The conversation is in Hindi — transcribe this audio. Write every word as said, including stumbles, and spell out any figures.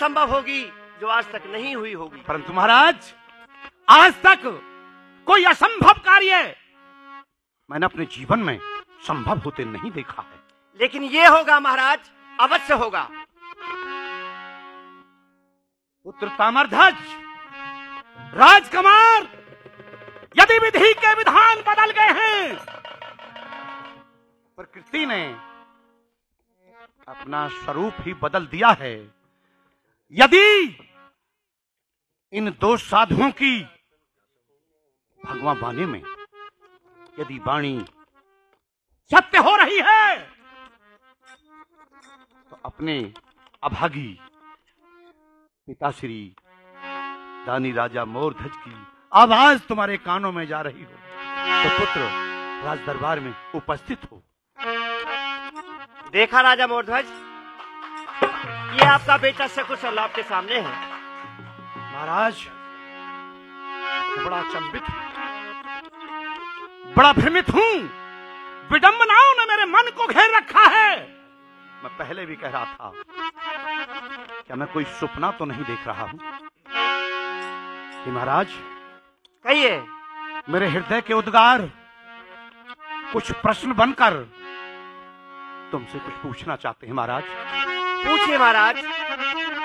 संभव होगी जो आज तक नहीं हुई होगी। परंतु महाराज, आज तक कोई असंभव कार्य मैंने अपने जीवन में संभव होते नहीं देखा है। लेकिन ये होगा महाराज, अवश्य होगा। पुत्र ताम्रध्वज, राजकुमार, यदि विधि के विधान बदल गए हैं, प्रकृति ने अपना स्वरूप ही बदल दिया है, यदि इन दो साधुओं की भगवान वाणी में यदि वाणी सत्य हो रही है, तो अपने अभागी पिताश्री दानी राजा मोरध्वज की आवाज तुम्हारे कानों में जा रही हो, तो पुत्र राज दरबार में उपस्थित हो। देखा राजा मोरध्वज, ये आपका बेटा शकुंतल आपके सामने है। महाराज, बड़ा अचंभित हूं, बड़ा भ्रमित हूं। विडंबनाओं ने मेरे मन को घेर रखा है। मैं पहले भी कह रहा था, क्या मैं कोई सपना तो नहीं देख रहा हूं? कि महाराज, कहिए। मेरे हृदय के उद्गार कुछ प्रश्न बनकर तुमसे कुछ पूछना चाहते हैं महाराज। पूछिए महाराज।